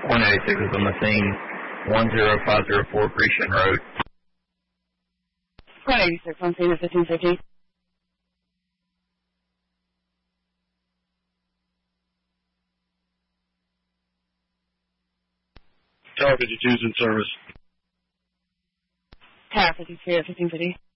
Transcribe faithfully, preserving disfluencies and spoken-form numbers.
one eighty-six is on the scene. one zero five zero four Grecian Road. one eighty-six on scene at fifteen fifty. Tower fifty-two is in service. Tower fifty-two at fifteen fifty.